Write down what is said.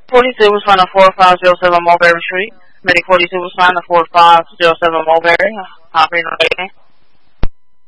42 was found at 4507 Mulberry Street. Medic 42 was found at 4507 Mulberry. Operator waiting.